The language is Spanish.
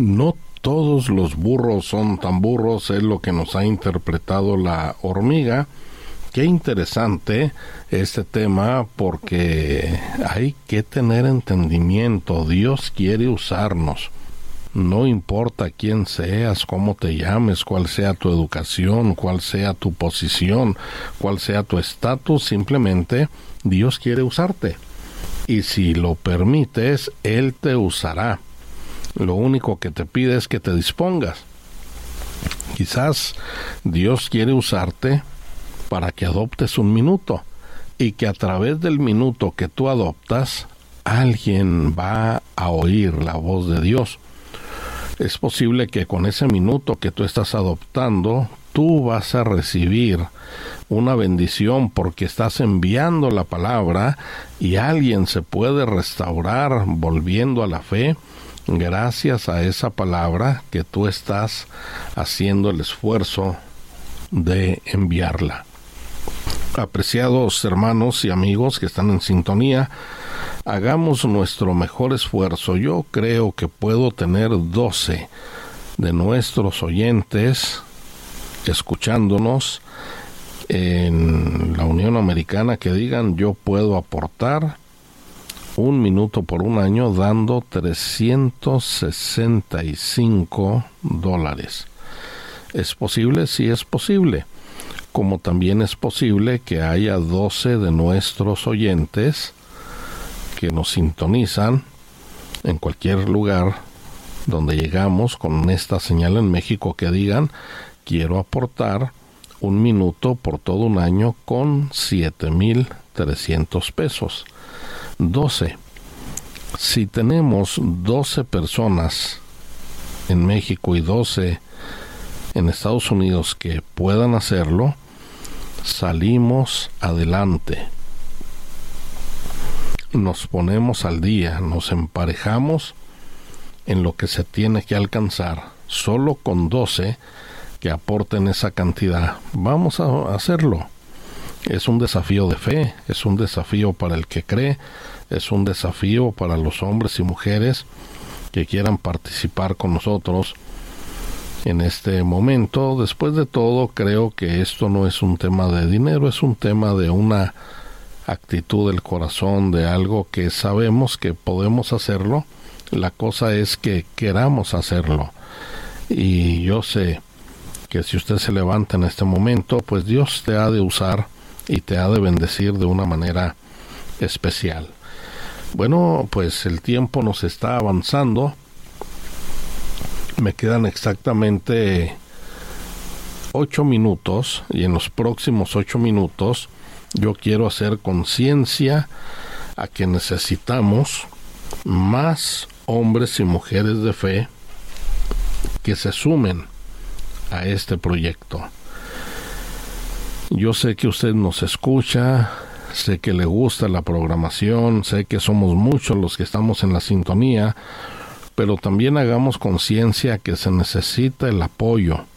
No todos los burros son tan burros, es lo que nos ha interpretado la hormiga. Qué interesante este tema, porque hay que tener entendimiento. Dios quiere usarnos. No importa quién seas, cómo te llames, cuál sea tu educación, cuál sea tu posición, cuál sea tu estatus, simplemente Dios quiere usarte. Y si lo permites, Él te usará. Lo único que te pide es que te dispongas. Quizás Dios quiere usarte para que adoptes un minuto, y que a través del minuto que tú adoptas, alguien va a oír la voz de Dios. Es posible que con ese minuto que tú estás adoptando, tú vas a recibir una bendición porque estás enviando la palabra, y alguien se puede restaurar volviendo a la fe gracias a esa palabra que tú estás haciendo el esfuerzo de enviarla. Apreciados hermanos y amigos que están en sintonía, hagamos nuestro mejor esfuerzo. Yo creo que puedo tener 12 de nuestros oyentes escuchándonos en la Unión Americana que digan: yo puedo aportar un minuto por un año dando $365. ¿Es posible? Sí, es posible. Como también es posible que haya 12 de nuestros oyentes que nos sintonizan en cualquier lugar donde llegamos con esta señal en México que digan: quiero aportar un minuto por todo un año con $7,300. 12. Si tenemos 12 personas en México y 12 en Estados Unidos que puedan hacerlo, salimos adelante. Nos ponemos al día, nos emparejamos en lo que se tiene que alcanzar. Solo con 12 que aporten esa cantidad, vamos a hacerlo. Es un desafío de fe, es un desafío para el que cree, es un desafío para los hombres y mujeres que quieran participar con nosotros en este momento. Después de todo, creo que esto no es un tema de dinero, es un tema de una actitud del corazón, de algo que sabemos que podemos hacerlo. La cosa es que queramos hacerlo. Y yo sé que si usted se levanta en este momento, pues Dios te ha de usar y te ha de bendecir de una manera especial. Bueno, pues el tiempo nos está avanzando. Me quedan exactamente 8 minutos, y en los próximos 8 minutos yo quiero hacer conciencia a que necesitamos más hombres y mujeres de fe que se sumen a este proyecto. Yo sé que usted nos escucha, sé que le gusta la programación, sé que somos muchos los que estamos en la sintonía, pero también hagamos conciencia que se necesita el apoyo